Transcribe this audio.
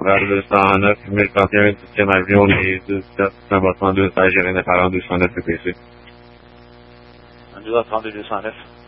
Montréal 209, 1031, 10e avion, les 17, Saint-Bosman 216, Géré 42 209 PPC. 232 209.